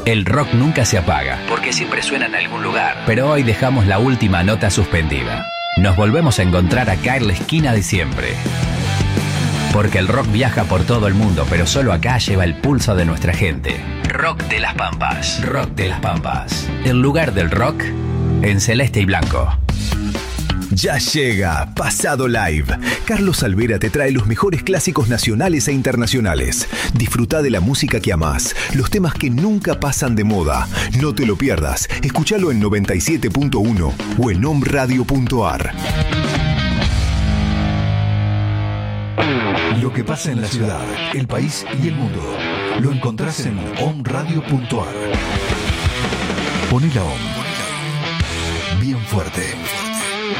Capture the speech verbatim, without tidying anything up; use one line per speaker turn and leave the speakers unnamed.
El rock nunca se apaga, porque siempre suena en algún lugar. Pero hoy dejamos la última nota suspendida. Nos volvemos a encontrar acá en la esquina de siempre. Porque el rock viaja por todo el mundo, pero solo acá lleva el pulso de nuestra gente. Rock de las Pampas. Rock de las Pampas. El lugar del rock en celeste y blanco.
Ya llega Pasado Live. Carlos Alvera te trae los mejores clásicos nacionales e internacionales. Disfruta de la música que amás, los temas que nunca pasan de moda. No te lo pierdas. Escúchalo en noventa y siete punto uno o en omradio punto ar.
Lo que pasa en la ciudad, el país y el mundo lo encontrás en omradio punto ar. Poné la O M bien fuerte.